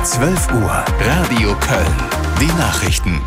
12 Uhr, Radio Köln. Die Nachrichten.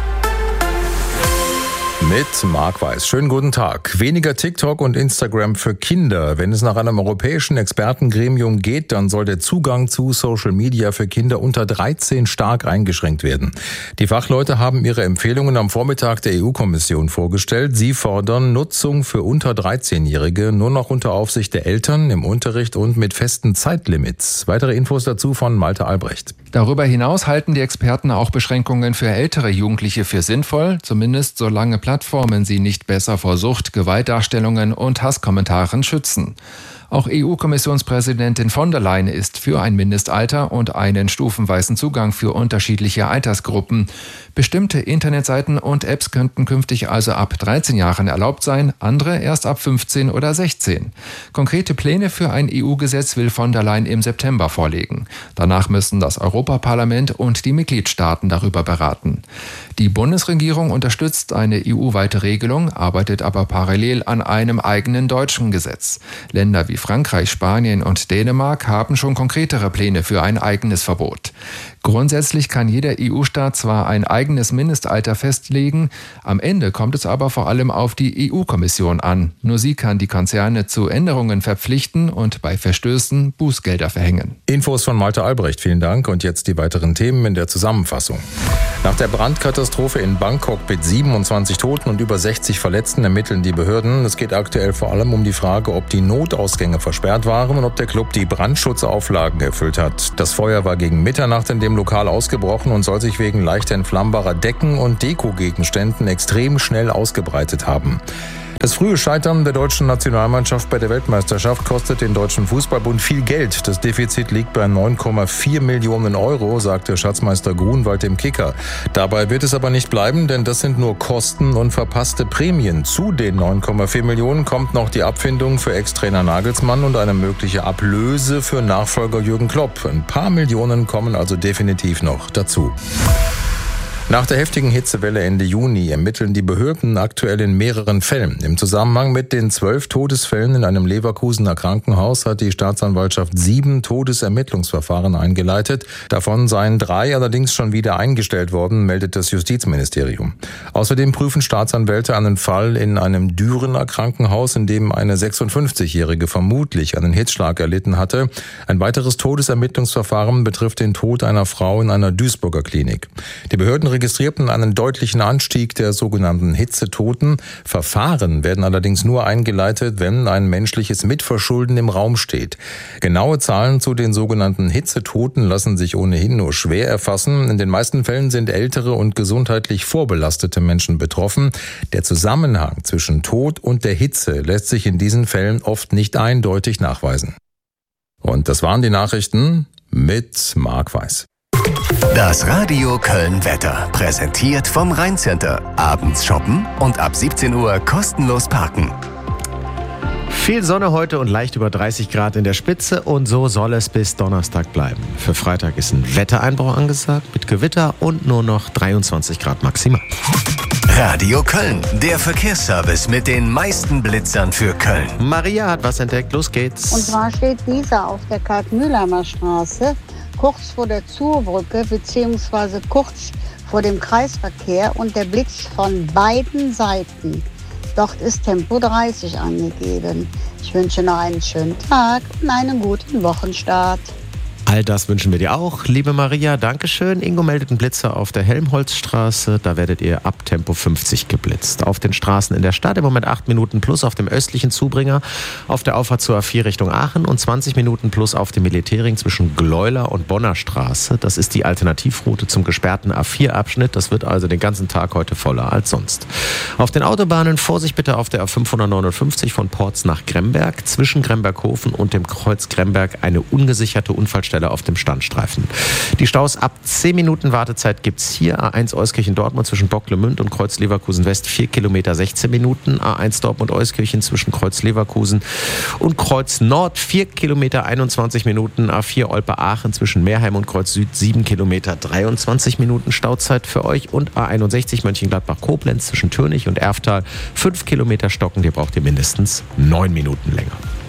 Mit Marc Weiß. Schönen guten Tag. Weniger TikTok und Instagram für Kinder. Wenn es nach einem europäischen Expertengremium geht, dann soll der Zugang zu Social Media für Kinder unter 13 stark eingeschränkt werden. Die Fachleute haben ihre Empfehlungen am Vormittag der EU-Kommission vorgestellt. Sie fordern Nutzung für unter 13-Jährige nur noch unter Aufsicht der Eltern, im Unterricht und mit festen Zeitlimits. Weitere Infos dazu von Malte Albrecht. Darüber hinaus halten die Experten auch Beschränkungen für ältere Jugendliche für sinnvoll, zumindest solange Plattformen sie nicht besser vor Sucht, Gewaltdarstellungen und Hasskommentaren schützen. Auch EU-Kommissionspräsidentin von der Leyen ist für ein Mindestalter und einen stufenweisen Zugang für unterschiedliche Altersgruppen. Bestimmte Internetseiten und Apps könnten künftig also ab 13 Jahren erlaubt sein, andere erst ab 15 oder 16. Konkrete Pläne für ein EU-Gesetz will von der Leyen im September vorlegen. Danach müssen das Europaparlament und die Mitgliedstaaten darüber beraten. Die Bundesregierung unterstützt eine EU-weite Regelung, arbeitet aber parallel an einem eigenen deutschen Gesetz. Länder wie Frankreich, Spanien und Dänemark haben schon konkretere Pläne für ein eigenes Verbot. Grundsätzlich kann jeder EU-Staat zwar ein eigenes Mindestalter festlegen, am Ende kommt es aber vor allem auf die EU-Kommission an. Nur sie kann die Konzerne zu Änderungen verpflichten und bei Verstößen Bußgelder verhängen. Infos von Malte Albrecht, vielen Dank. Und jetzt die weiteren Themen in der Zusammenfassung. Nach der Brandkatastrophe in Bangkok mit 27 Toten und über 60 Verletzten ermitteln die Behörden. Es geht aktuell vor allem um die Frage, ob die Notausgänge versperrt waren und ob der Club die Brandschutzauflagen erfüllt hat. Das Feuer war gegen Mitternacht in dem Lokal ausgebrochen und soll sich wegen leicht entflammbarer Decken und Dekogegenständen extrem schnell ausgebreitet haben. Das frühe Scheitern der deutschen Nationalmannschaft bei der Weltmeisterschaft kostet den Deutschen Fußballbund viel Geld. Das Defizit liegt bei 9,4 Millionen Euro, sagte Schatzmeister Grunwald im Kicker. Dabei wird es aber nicht bleiben, denn das sind nur Kosten und verpasste Prämien. Zu den 9,4 Millionen kommt noch die Abfindung für Ex-Trainer Nagelsmann und eine mögliche Ablöse für Nachfolger Jürgen Klopp. Ein paar Millionen kommen also definitiv noch dazu. Nach der heftigen Hitzewelle Ende Juni ermitteln die Behörden aktuell in mehreren Fällen. Im Zusammenhang mit den 12 Todesfällen in einem Leverkusener Krankenhaus hat die Staatsanwaltschaft 7 Todesermittlungsverfahren eingeleitet. Davon seien 3 allerdings schon wieder eingestellt worden, meldet das Justizministerium. Außerdem prüfen Staatsanwälte einen Fall in einem Dürener Krankenhaus, in dem eine 56-Jährige vermutlich einen Hitzschlag erlitten hatte. Ein weiteres Todesermittlungsverfahren betrifft den Tod einer Frau in einer Duisburger Klinik. Die Behörden registrierten einen deutlichen Anstieg der sogenannten Hitzetoten. Verfahren werden allerdings nur eingeleitet, wenn ein menschliches Mitverschulden im Raum steht. Genaue Zahlen zu den sogenannten Hitzetoten lassen sich ohnehin nur schwer erfassen. In den meisten Fällen sind ältere und gesundheitlich vorbelastete Menschen betroffen. Der Zusammenhang zwischen Tod und der Hitze lässt sich in diesen Fällen oft nicht eindeutig nachweisen. Und das waren die Nachrichten mit Marc Weiß. Das Radio Köln Wetter, präsentiert vom Rhein-Center. Abends shoppen und ab 17 Uhr kostenlos parken. Viel Sonne heute und leicht über 30 Grad in der Spitze und so soll es bis Donnerstag bleiben. Für Freitag ist ein Wettereinbruch angesagt mit Gewitter und nur noch 23 Grad maximal. Radio Köln, der Verkehrsservice mit den meisten Blitzern für Köln. Maria hat was entdeckt, los geht's. Und zwar steht dieser auf der Karl-Mühlheimer Straße, kurz vor der Zurbrücke bzw. kurz vor dem Kreisverkehr und der blitzt von beiden Seiten. Dort ist Tempo 30 angegeben. Ich wünsche noch einen schönen Tag und einen guten Wochenstart. All das wünschen wir dir auch, liebe Maria. Dankeschön. Ingo meldet einen Blitzer auf der Helmholtzstraße. Da werdet ihr ab Tempo 50 geblitzt. Auf den Straßen in der Stadt im Moment 8 Minuten plus auf dem östlichen Zubringer, auf der Auffahrt zur A4 Richtung Aachen und 20 Minuten plus auf dem Militärring zwischen Gleuler und Bonner Straße. Das ist die Alternativroute zum gesperrten A4-Abschnitt. Das wird also den ganzen Tag heute voller als sonst. Auf den Autobahnen Vorsicht bitte auf der A559 von Porz nach Gremberg. Zwischen Gremberghofen und dem Kreuz Gremberg eine ungesicherte Unfallstelle auf dem Standstreifen. Die Staus ab 10 Minuten Wartezeit gibt's hier. A1 Euskirchen-Dortmund zwischen Bocklemünd und Kreuz Leverkusen West 4 Kilometer 16 Minuten. A1 Dortmund-Euskirchen zwischen Kreuz Leverkusen und Kreuz Nord 4 Kilometer 21 Minuten. A4 Olpe-Aachen zwischen Meerheim und Kreuz Süd 7 Kilometer 23 Minuten Stauzeit für euch. Und A61 Mönchengladbach-Koblenz zwischen Türnich und Erftal 5 Kilometer Stocken. Hier braucht ihr mindestens 9 Minuten länger.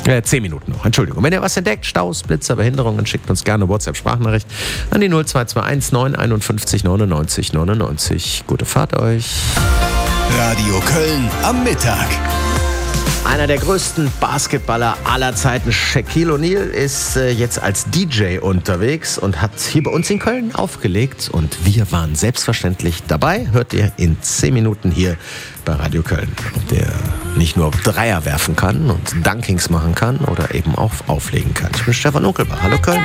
10 Minuten noch, Entschuldigung. Wenn ihr was entdeckt, Staus, Blitzer, Behinderungen, schickt uns gerne WhatsApp-Sprachnachricht an die 0221 951 99 99. Gute Fahrt euch. Radio Köln am Mittag. Einer der größten Basketballer aller Zeiten, Shaquille O'Neal, ist jetzt als DJ unterwegs und hat hier bei uns in Köln aufgelegt. Und wir waren selbstverständlich dabei. Hört ihr in 10 Minuten hier bei Radio Köln. Der nicht nur Dreier werfen kann und Dunkings machen kann oder eben auch auflegen kann. Ich bin Stefan Unkelbach. Hallo Köln.